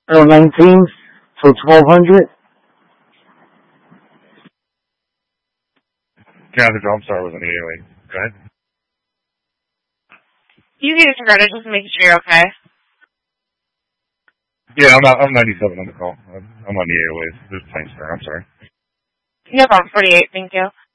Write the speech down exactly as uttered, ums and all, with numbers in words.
Oh, nineteen, so twelve hundred. Yeah, the Drum Star was an eight oh eight. Go ahead. You can get your credit, just make sure you're okay. Yeah, I'm not, I'm ninety-seven on the call. I'm on the eight oh eight. There's plain star. I'm sorry. No problem. forty-eight. Thank you.